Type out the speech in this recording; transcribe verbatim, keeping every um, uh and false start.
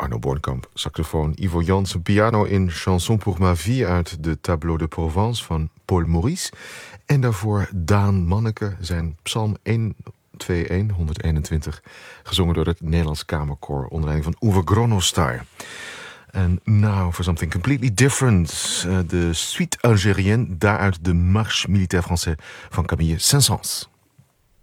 Arno Bornkamp, saxofoon. Ivo Jansen, piano in Chanson pour ma vie uit de Tableau de Provence van Paul Maurice. En daarvoor Daan Manneke, zijn psalm honderdeenentwintig, honderdeenentwintig, gezongen door het Nederlands Kamerkoor onder leiding van Uwe Gronostar. And now for something completely different. Uh, de suite algérienne, daaruit de Marche militaire français van Camille Saint-Saëns.